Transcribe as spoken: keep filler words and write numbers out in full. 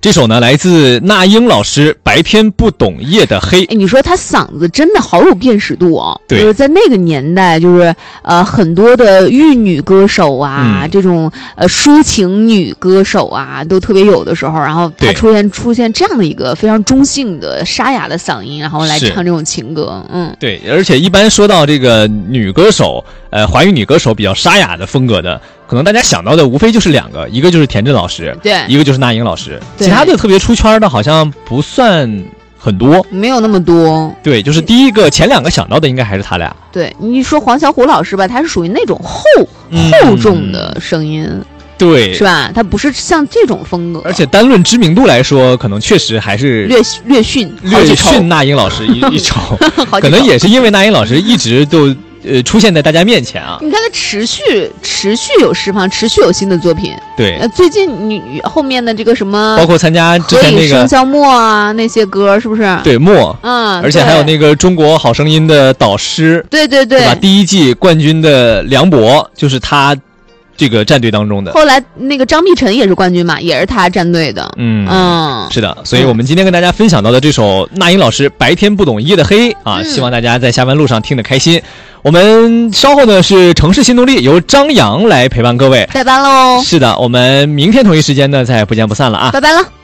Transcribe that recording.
这首呢来自那英老师《白天不懂夜的黑》。 哎，你说他嗓子真的好有辨识度哦。 对， 就是在那个年代，就是呃很多的玉女歌手啊，嗯、这种呃抒情女歌手啊，都特别有的时候，然后他出现出现这样的一个非常中性的沙哑的嗓音，然后来唱这种情歌。嗯， 对，而且一般说到这个女歌手，呃，华语女歌手比较沙哑的风格的。可能大家想到的无非就是两个，一个就是田震老师， 对， 一个就是那英老师，其他的特别出圈的好像不算很多， 没有那么多。 对，就是第一个前两个想到的应该还是他俩。 对，你说黄小琥老师吧，他是属于那种厚、嗯、厚重的声音。 对， 是吧？他不是像这种风格， 而且单论知名度来说，可能确实还是略略逊略逊那英老师一一筹，可能也是因为那英老师一直都呃出现在大家面前啊。 你看他持续持续有释放，持续有新的作品。 对， 呃，最近你后面的这个什么， 包括参加之前那个生肖末啊那些歌，是不是？ 对，末， 嗯， 而且还有那个中国好声音的导师， 对对对， 对吧？第一季冠军的梁博就是他。这个战队当中的， 后来那个张碧晨也是冠军嘛，也是他战队的。 嗯嗯， 是的，所以我们今天跟大家分享到的这首那英老师《白天不懂夜的黑》啊， 嗯、 希望大家在下班路上听得开心。我们稍后呢是城市新动力，由张扬来陪伴各位。 拜拜喽！ 是的，我们明天同一时间呢再不见不散了啊！ 拜拜了。